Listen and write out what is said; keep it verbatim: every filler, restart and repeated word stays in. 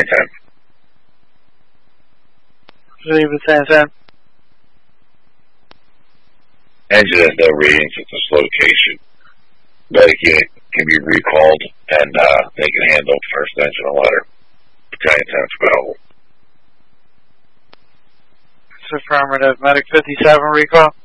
San ten. Receive it, San ten. Engine has no readings at this location. Medic unit can be recalled, and uh, they can handle first engine and letter. Battalion ten is available. It's affirmative. Medic fifty-seven recall.